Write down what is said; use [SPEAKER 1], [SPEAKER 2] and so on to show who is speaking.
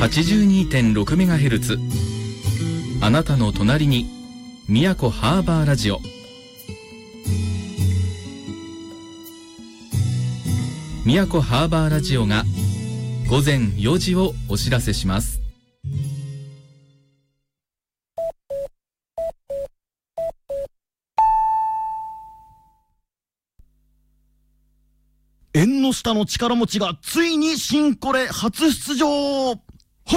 [SPEAKER 1] 82.6MHz。 あなたの隣に宮古ハーバーラジオ。宮古ハーバーラジオが午前4時をお知らせします。
[SPEAKER 2] 縁の下の力持ちがついに新コレ初出場。